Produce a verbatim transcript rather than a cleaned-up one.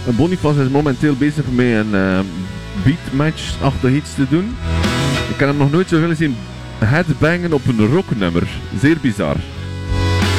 Boniface is momenteel bezig met een uh, beatmatch-achtig iets te doen. Ik heb hem nog nooit zoveel zien headbangen op een rocknummer. Zeer bizar.